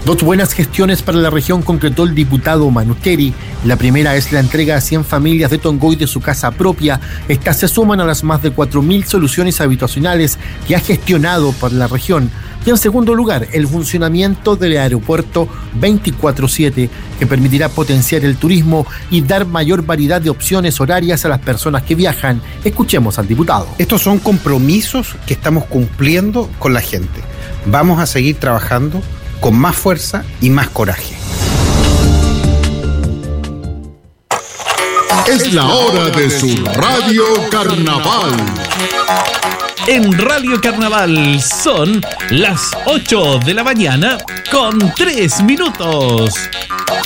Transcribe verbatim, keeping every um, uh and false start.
Dos buenas gestiones para la región concretó el diputado Manusteri. La primera es la entrega a cien familias de Tongoy de su casa propia. Estas se suman a las más de cuatro mil soluciones habitacionales que ha gestionado por la región. Y en segundo lugar, el funcionamiento del aeropuerto veinticuatro siete, que permitirá potenciar el turismo y dar mayor variedad de opciones horarias a las personas que viajan. Escuchemos al diputado. Estos son compromisos que estamos cumpliendo con la gente. Vamos a seguir trabajando con más fuerza y más coraje. Es la hora de su Radio Carnaval. En Radio Carnaval son las ocho de la mañana con tres minutos.